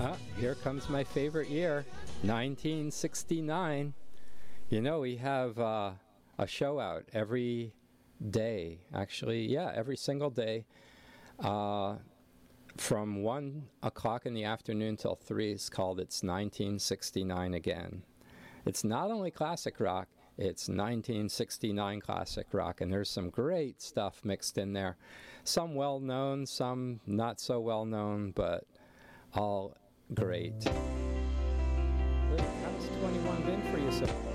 Here comes my favorite year, 1969. You know, we have a show out every day, actually, yeah, every single day, from 1 o'clock in the afternoon till 3. It's called It's 1969 Again. It's not only classic rock, it's 1969 classic rock, and there's some great stuff mixed in there. Some well-known, some not so well-known, but all great. How's 21 been for you so far?